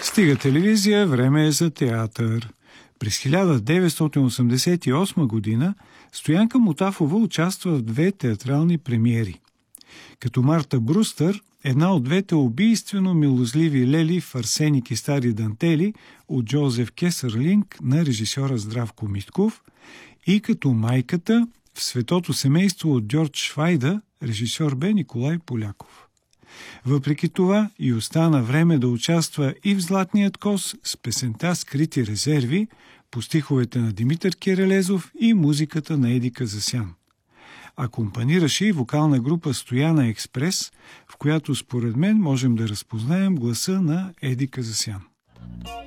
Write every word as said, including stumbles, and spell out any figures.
Стига телевизия, време е за театър. През хиляда деветстотин осемдесет и осма година Стоянка Мутафова участва в две театрални премиери. Като Марта Брустър, една от двете убийствено милозливи лели в Арсеник и стари дантели от Джозеф Кесърлинг на режисьора Здравко Митков, и като майката в Светото семейство от Джордж Швайда, режисьор бе Николай Поляков. Въпреки това и остана време да участва и в Златният кос с песента "Скрити резерви" по стиховете на Димитър Кирелезов и музиката на Еди Казасян. Акомпанираше и вокална група Стояна Експрес, в която според мен можем да разпознаем гласа на Еди Казасян.